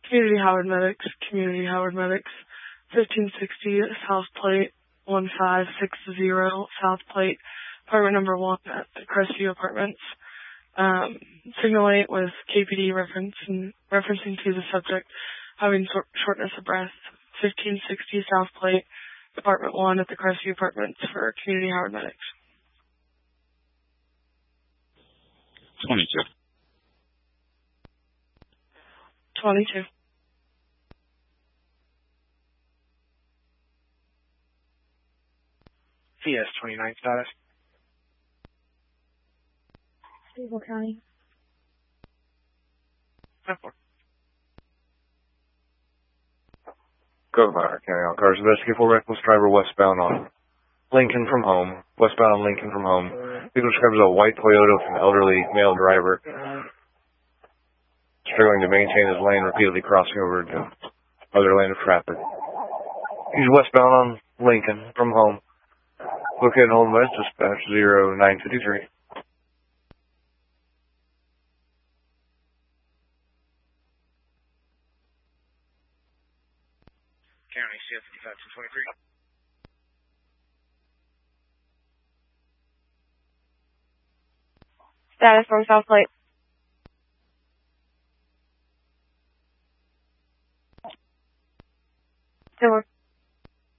Community Howard Medics, 1560 South Plate 1560 South Plate, apartment number 1 at the Crestview Apartments. Signal 8 with KPD referencing to the subject having shortness of breath. 1560 South Plate, apartment 1 at the Crestview Apartments for Community Howard Medics. 22. 22. CS 29 status. Stable County. 10-4. Go fire, carry on. Cars investigate for reckless driver westbound on Lincoln from home. Westbound on Lincoln from home. Vehicle described as a white Toyota with an elderly male driver. Struggling to maintain his lane, repeatedly crossing over to other lane of traffic. He's westbound on Lincoln from home. Located in Old West, dispatch 0953. County CS 55 223. Status from South Plate. Similar.